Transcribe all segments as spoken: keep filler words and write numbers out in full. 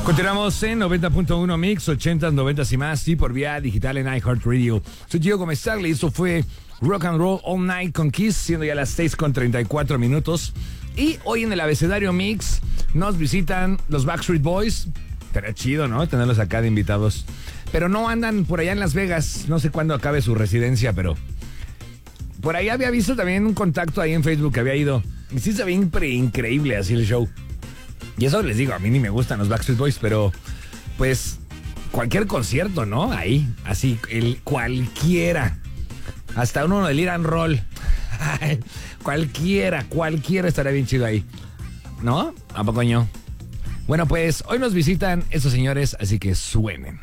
Continuamos en noventa punto uno Mix, ochenta, noventa y más, y por vía digital en iHeartRadio. Soy Gio Gómez Tagle y esto fue Rock and Roll All Night con Kiss, siendo ya las seis con treinta y cuatro minutos. Y hoy en el abecedario Mix nos visitan los Backstreet Boys. Será chido, ¿no? Tenerlos acá de invitados. Pero no andan por allá en Las Vegas. No sé cuándo acabe su residencia, pero por ahí había visto también un contacto ahí en Facebook que había ido. Y sí se ve impre- increíble así el show. Y eso les digo, a mí ni me gustan los Backstreet Boys, pero pues cualquier concierto, ¿no? Ahí, así, el cualquiera. Hasta uno del Iran Roll. cualquiera, cualquiera estará bien chido ahí. ¿No? ¿A poco no? Bueno, pues hoy nos visitan esos señores, así que suenen.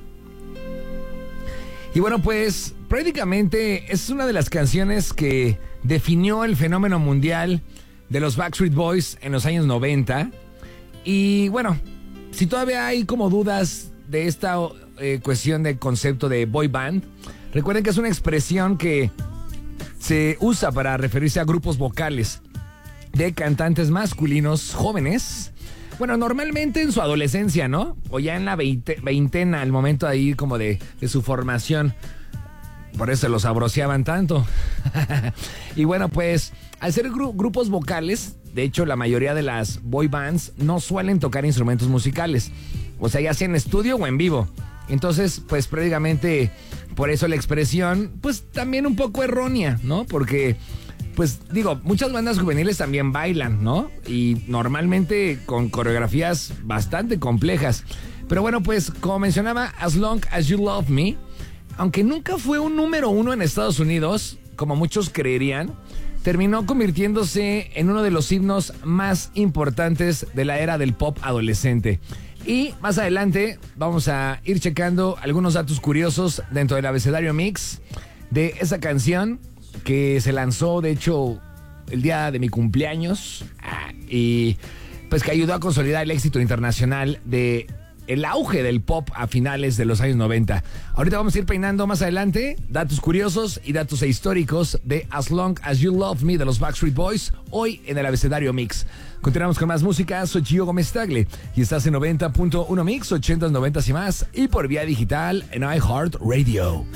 Y bueno, pues prácticamente es una de las canciones que definió el fenómeno mundial de los Backstreet Boys en los años noventa. Y bueno, si todavía hay como dudas de esta eh, cuestión del concepto de boy band, recuerden que es una expresión que se usa para referirse a grupos vocales de cantantes masculinos jóvenes. Bueno, normalmente en su adolescencia, ¿no? O ya en la veinte, veintena, al momento ahí como de, de su formación. Por eso los abroceaban tanto. Y bueno, pues al ser gru- grupos vocales, de hecho la mayoría de las boy bands no suelen tocar instrumentos musicales. O sea, ya sea en estudio o en vivo. Entonces, pues prácticamente por eso la expresión, pues también un poco errónea, ¿no? Porque, pues digo, muchas bandas juveniles también bailan, ¿no? Y normalmente con coreografías bastante complejas. Pero bueno, pues como mencionaba, As Long As You Love Me, aunque nunca fue un número uno en Estados Unidos, como muchos creerían, terminó convirtiéndose en uno de los himnos más importantes de la era del pop adolescente. Y más adelante vamos a ir checando algunos datos curiosos dentro del abecedario Mix de esa canción que se lanzó, de hecho, el día de mi cumpleaños, y pues que ayudó a consolidar el éxito internacional de el auge del pop a finales de los años noventa. Ahorita vamos a ir peinando más adelante datos curiosos y datos históricos de As Long As You Love Me de los Backstreet Boys, hoy en el abecedario Mix. Continuamos con más música, soy Gio Gómez Tagle y estás en noventa punto uno Mix, ochenta, noventa y más, y por vía digital en iHeartRadio.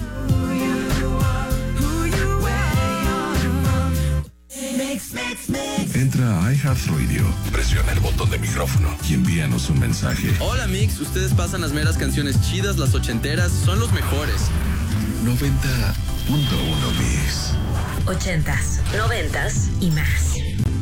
Entra a iHeartRadio, presiona el botón de micrófono y envíanos un mensaje. Hola Mix, ustedes pasan las meras canciones chidas, las ochenteras, son los mejores. noventa punto uno Mix. Ochentas, noventas y más.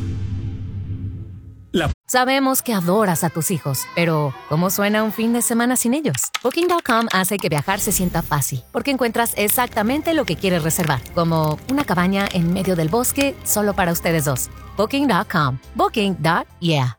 La... Sabemos que adoras a tus hijos, pero ¿cómo suena un fin de semana sin ellos? Booking punto com hace que viajar se sienta fácil, porque encuentras exactamente lo que quieres reservar, como una cabaña en medio del bosque solo para ustedes dos. Booking punto com. Booking. Yeah.